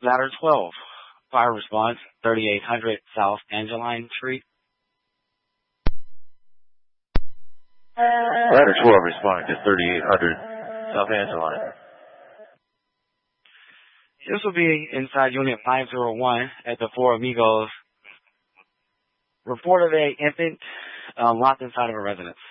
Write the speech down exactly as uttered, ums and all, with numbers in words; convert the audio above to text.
Ladder twelve. Fire response, thirty-eight hundred South Angeline Street. Ladder twelve responding to thirty-eight hundred South Angeline. This will be inside Unit five oh one at the Four Amigos. Reported a infant um, locked inside of a residence.